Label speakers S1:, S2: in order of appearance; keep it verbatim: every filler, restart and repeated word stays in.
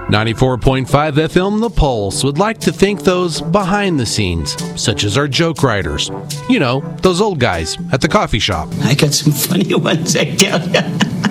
S1: ninety-four point five F M The Pulse would like to thank those behind the scenes, such as our joke writers. You know, those old guys at the coffee shop.
S2: I got some funny ones, I tell ya.